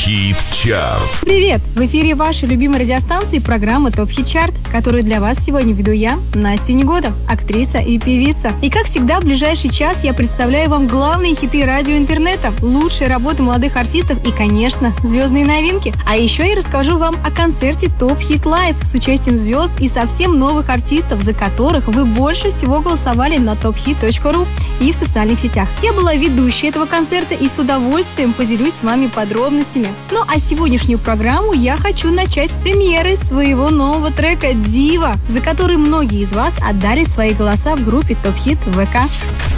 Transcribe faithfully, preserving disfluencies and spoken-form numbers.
Хит Чарт. Привет! В эфире вашей любимой радиостанции программа Топ Хит Чарт, которую для вас сегодня веду я, Настя Негода, актриса и певица. И как всегда, в ближайший час я представляю вам главные хиты радио и интернета, лучшие работы молодых артистов и, конечно, звездные новинки. А еще я расскажу вам о концерте Топ Хит Лайв с участием звезд и совсем новых артистов, за которых вы больше всего голосовали на топ хит точка ру и в социальных сетях. Я была ведущей этого концерта и с удовольствием поделюсь с вами подробностями. Ну а сегодняшнюю программу я хочу начать с премьеры своего нового трека «Дива», за который многие из вас отдали свои голоса в группе Топ Хит ВК.